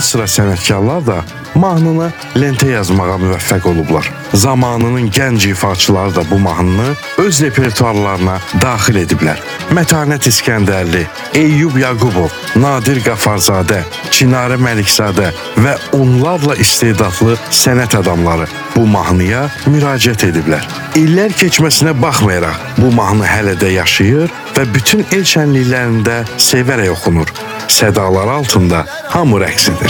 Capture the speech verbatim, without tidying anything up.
sıra sənətkarlar da mahnını lentə yazmağa müvəffəq olublar. Zamanının gənc ifaçıları da bu mahnını öz repertuarlarına daxil ediblər. Mətanət İskəndərli, Eyyub Yaqubov, Nadir Qafarzadə, Çinarə Məlikzadə və onlarla istedadlı sənət adamları bu mahnıya müraciət ediblər. İllər keçməsinə baxmayaraq bu mahnı hələ də yaşayır və bütün el şənliklərində sevərək oxunur. Sədalar altında hamı rəqs edir.